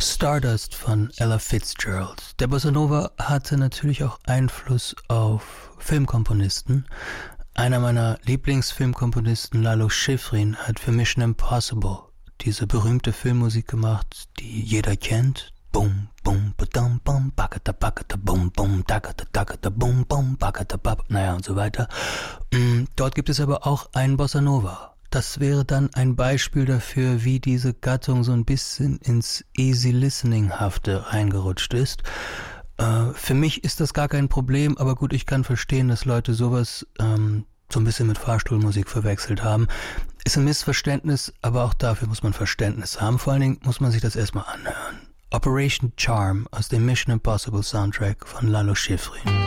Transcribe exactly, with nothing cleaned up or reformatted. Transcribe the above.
Stardust von Ella Fitzgerald. Der Bossa Nova hatte natürlich auch Einfluss auf Filmkomponisten. Einer meiner Lieblingsfilmkomponisten, Lalo Schifrin, hat für Mission Impossible diese berühmte Filmmusik gemacht, die jeder kennt. Bum, bum, badam, bum, bakata, bakata, bum, bum, dakata, dakata, bum, bum, bakata, bab, naja und so weiter. Dort gibt es aber auch einen Bossa Nova. Das wäre dann ein Beispiel dafür, wie diese Gattung so ein bisschen ins Easy-Listening-hafte reingerutscht ist. Äh, für mich ist das gar kein Problem, aber gut, ich kann verstehen, dass Leute sowas ähm, so ein bisschen mit Fahrstuhlmusik verwechselt haben. Ist ein Missverständnis, aber auch dafür muss man Verständnis haben. Vor allen Dingen muss man sich das erstmal anhören. Operation Charm aus dem Mission Impossible Soundtrack von Lalo Schifrin.